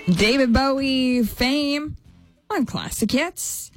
David Bowie fame on Classic Hits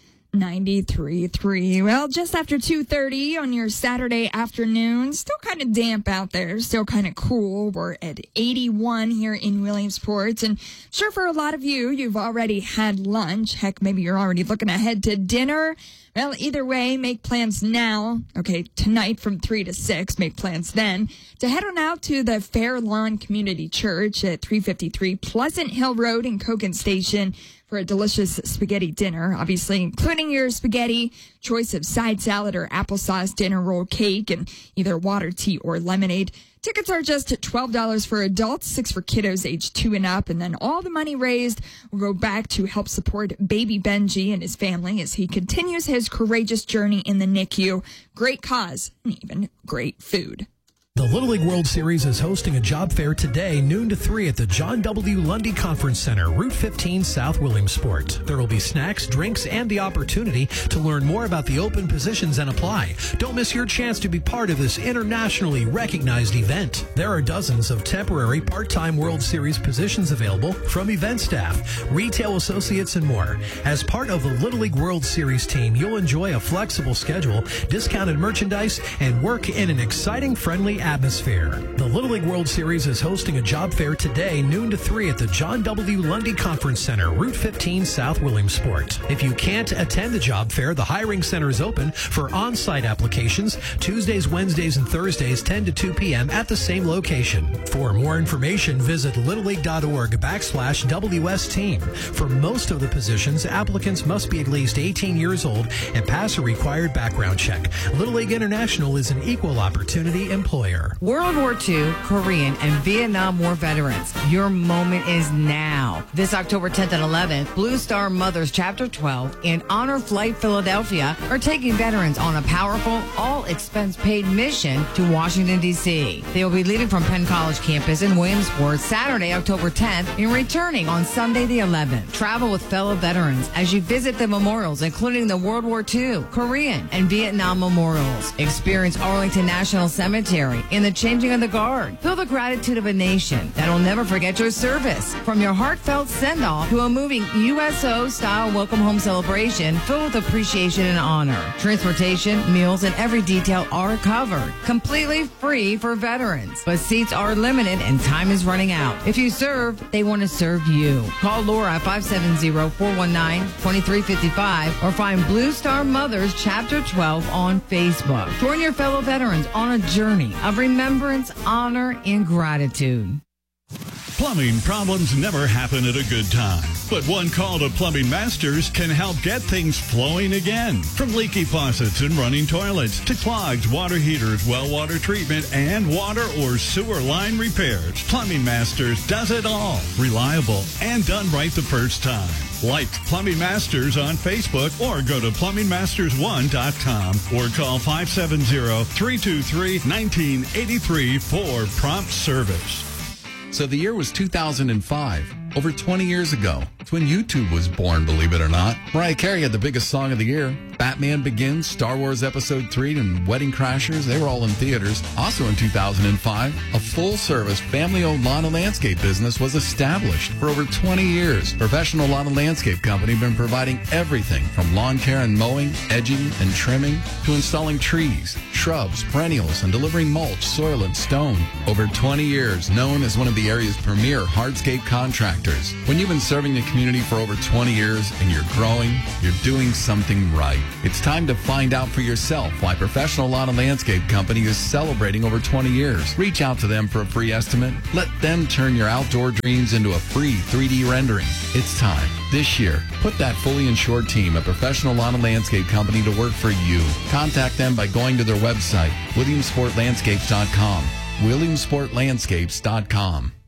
93.3. Well, just after 2:30 on your Saturday afternoon. Still kind of damp out there. Still kind of cool. We're at 81 here in Williamsport. And sure, for a lot of you, you've already had lunch. Heck, maybe you're already looking ahead to dinner. Well, either way, make plans now. Okay, tonight from 3 to 6, make plans then to head on out to the Fair Lawn Community Church at 353 Pleasant Hill Road in Cogan Station for a delicious spaghetti dinner, obviously including your spaghetti, choice of side salad or applesauce, dinner roll, cake, and either water, tea, or lemonade. Tickets are just $12 for adults, $6 for kiddos aged 2 and up, and then all the money raised will go back to help support baby Benji and his family as he continues his courageous journey in the NICU. Great cause and even great food. The Little League World Series is hosting a job fair today, noon to 3 at the John W. Lundy Conference Center, Route 15, South Williamsport. There will be snacks, drinks, and the opportunity to learn more about the open positions and apply. Don't miss your chance to be part of this internationally recognized event. There are dozens of temporary part-time World Series positions available from event staff, retail associates, and more. As part of the Little League World Series team, you'll enjoy a flexible schedule, discounted merchandise, and work in an exciting, friendly atmosphere. The Little League World Series is hosting a job fair today, noon to 3 at the John W. Lundy Conference Center, Route 15, South Williamsport. If you can't attend the job fair, the hiring center is open for on-site applications Tuesdays, Wednesdays, and Thursdays, 10 to 2 p.m. at the same location. For more information, visit littleleague.org/WS team. For most of the positions, applicants must be at least 18 years old and pass a required background check. Little League International is an equal opportunity employer. World War II, Korean, and Vietnam War veterans, your moment is now. This October 10th and 11th, Blue Star Mothers Chapter 12 and Honor Flight Philadelphia are taking veterans on a powerful, all-expense-paid mission to Washington, D.C. They will be leaving from Penn College campus in Williamsport Saturday, October 10th, and returning on Sunday the 11th. Travel with fellow veterans as you visit the memorials, including the World War II, Korean, and Vietnam memorials. Experience Arlington National Cemetery in the changing of the guard. Feel the gratitude of a nation that'll never forget your service. From your heartfelt send-off to a moving USO-style welcome home celebration filled with appreciation and honor. Transportation, meals, and every detail are covered. Completely free for veterans. But seats are limited and time is running out. If you serve, they want to serve you. Call Laura at 570-419-2355 or find Blue Star Mothers Chapter 12 on Facebook. Join your fellow veterans on a journey of remembrance, honor, and gratitude. Plumbing problems never happen at a good time, but one call to Plumbing Masters can help get things flowing again. From leaky faucets and running toilets to clogs, water heaters, well water treatment, and water or sewer line repairs, Plumbing Masters does it all. Reliable and done right the first time. Like Plumbing Masters on Facebook or go to plumbingmasters1.com or call 570-323-1983 for prompt service. So the year was 2005, over 20 years ago. It's when YouTube was born, believe it or not. Mariah Carey had the biggest song of the year. Batman Begins, Star Wars Episode 3, and Wedding Crashers, they were all in theaters. Also in 2005, a full-service, family-owned lawn and landscape business was established. For over 20 years, Professional Lawn and Landscape Company have been providing everything from lawn care and mowing, edging, and trimming, to installing trees, shrubs, perennials, and delivering mulch, soil, and stone. Over 20 years, known as one of the area's premier hardscape contractors. When you've been serving the community for over 20 years and you're growing, you're doing something right. It's time to find out for yourself why Professional Lawn and Landscape Company is celebrating over 20 years. Reach out to them for a free estimate. Let them turn your outdoor dreams into a free 3D rendering. It's time. This year, put that fully insured team at Professional Lawn and Landscape Company to work for you. Contact them by going to their website, WilliamsportLandscapes.com. WilliamsportLandscapes.com.